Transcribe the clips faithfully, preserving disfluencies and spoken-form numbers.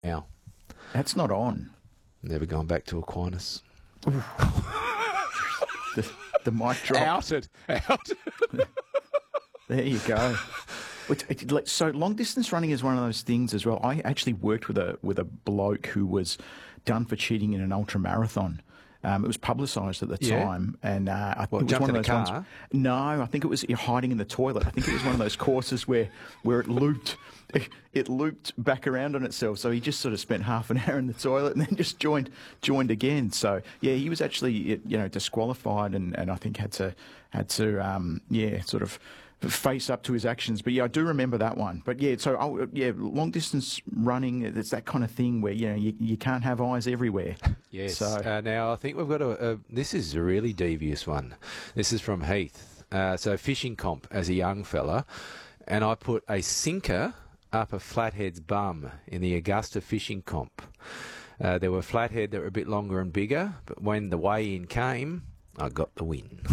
now. That's not on. Never gone back to Aquinas. The, the mic drop. Outed. Out. There you go. So long distance running is one of those things as well. I actually worked with a with a bloke who was done for cheating in an ultra marathon. Um, it was publicised at the Yeah. time, and uh, I What, it was jumped one in of a those car? ones. No, I think it was hiding in the toilet. I think it was one of those courses where where it looped, it looped back around on itself. So he just sort of spent half an hour in the toilet and then just joined joined again. So yeah, he was actually you know disqualified, and, and I think had to had to um, yeah sort of face up to his actions. But yeah, I do remember that one. But yeah, so oh, yeah, long distance running, it's that kind of thing where you know you, you can't have eyes everywhere. Yes. So, Uh, now, I think we've got a, a... This is a really devious one. This is from Heath. Uh, so, fishing comp as a young fella, and I put a sinker up a flathead's bum in the Augusta fishing comp. Uh, there were flathead that were a bit longer and bigger, but when the weigh-in came, I got the win.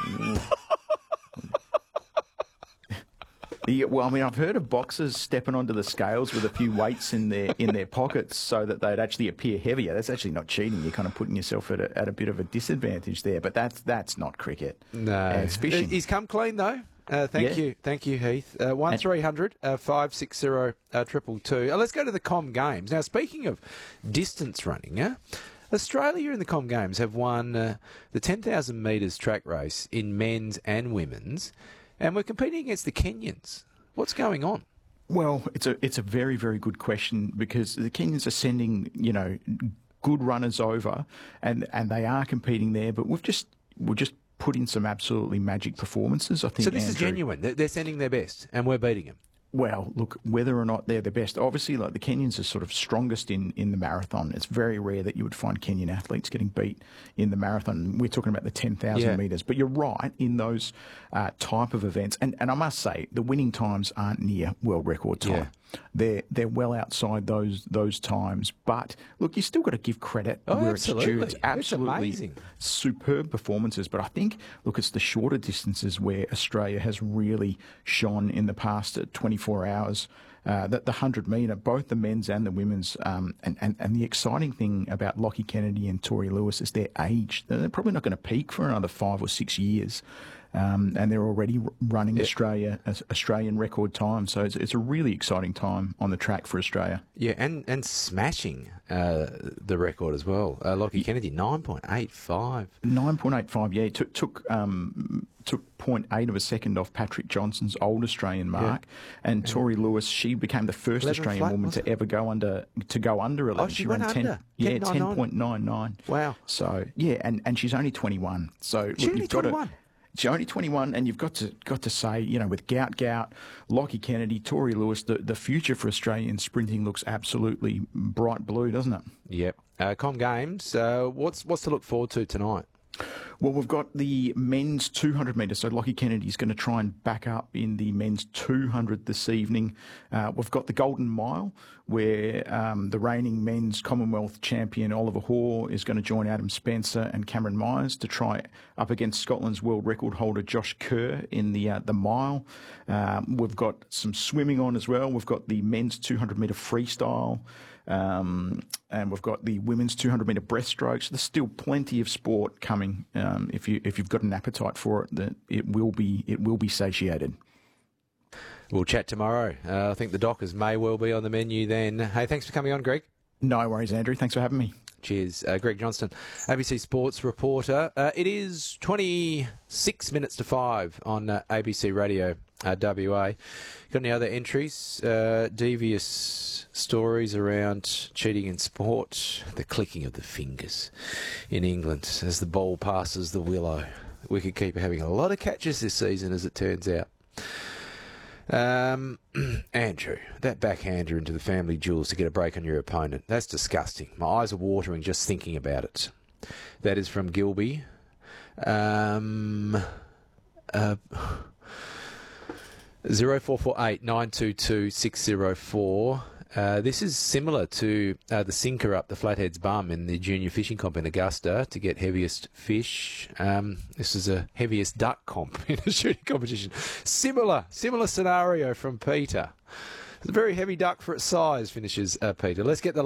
Yeah, well, I mean, I've heard of boxers stepping onto the scales with a few weights in their in their pockets so that they'd actually appear heavier. That's actually not cheating. You're kind of putting yourself at a, at a bit of a disadvantage there. But that's that's not cricket. No, Uh, it's fishing. He's come clean though. Uh, thank Yeah. you, thank you, Heath. Uh, one three hundred uh, five six zero uh, triple two. Uh, let's go to the Com Games now. Speaking of distance running, uh, Australia in the Com Games have won uh, the ten thousand metres track race in men's and women's, and we're competing against the Kenyans. What's going on? Well, it's a it's a very very good question because the Kenyans are sending you know good runners over, and and they are competing there. But we've just we've just put in some absolutely magic performances. I think. So this is Andrew. genuine. They're, they're sending their best, and we're beating them. Well, look, whether or not they're the best, obviously, like the Kenyans are sort of strongest in, in the marathon. It's very rare that you would find Kenyan athletes getting beat in the marathon. We're talking about the ten thousand Yeah. metres. But you're right, in those uh, type of events, and, and I must say, the winning times aren't near world record time. Yeah. They're they're well outside those those times. But look, you still got to give credit Oh, where it's due. absolutely. It's It's absolutely amazing. superb performances. But I think, look, it's the shorter distances where Australia has really shone in the past uh, twenty-four hours. Uh, the, the one hundred metre, both the men's and the women's. Um, and, and, and the exciting thing about Lockie Kennedy and Tori Lewis is their age. They're probably not going to peak for another five or six years. Um, and they're already r- running Yeah. Australia Australian record time. So it's, it's a really exciting time on the track for Australia. Yeah, and, and smashing uh, the record as well. Uh, Lockie Kennedy, nine point eight five. nine point eight five, yeah. It took took um, took zero point eight of a second off Patrick Johnson's old Australian mark, and Tori Lewis, she became the first eleven Australian flat, woman wasn't to ever go under to go under eleven. Oh, she went ran ten, under? yeah, ten ten point nine nine. Wow. So yeah, and, and she's only twenty one. So look, She's only you've got to. twenty-one? She's only twenty-one, and you've got to got to say, you know, with Gout Gout, Lockie Kennedy, Tori Lewis, the, the future for Australian sprinting looks absolutely bright blue, doesn't it? Yep. Uh, Com Games, uh, what's what's to look forward to tonight? Well, we've got the men's two hundred metres. So Lockie Kennedy's going to try and back up in the men's two hundred this evening. Uh, we've got the Golden Mile, where um, the reigning men's Commonwealth champion Oliver Hoare is going to join Adam Spencer and Cameron Myers to try up against Scotland's world record holder Josh Kerr in the uh, the mile. Um, we've got some swimming on as well. We've got the men's two hundred metre freestyle. Um, and we've got the women's two hundred metre breaststroke. So there's still plenty of sport coming. Um, if you if you've got an appetite for it, that it will be it will be satiated. We'll chat tomorrow. Uh, I think the Dockers may well be on the menu then. Hey, thanks for coming on, Greg. No worries, Andrew. Thanks for having me. Cheers. Uh, Greg Johnston, A B C Sports reporter. Uh, it is twenty-six minutes to five on uh, A B C Radio uh, W A. Got any other entries? Uh, devious stories around cheating in sport. The clicking of the fingers in England as the ball passes the willow. Wicketkeeper having a lot of catches this season, as it turns out. Um, Andrew, that backhander into the family jewels to get a break on your opponent. That's disgusting. My eyes are watering just thinking about it. That is from Gilby. Um, uh, zero four four eight nine two two six zero four. Uh, this is similar to uh, the sinker up the flathead's bum in the junior fishing comp in Augusta to get heaviest fish. Um, this is a heaviest duck comp in a shooting competition. Similar, similar scenario from Peter. It's a very heavy duck for its size, finishes uh, Peter. Let's get the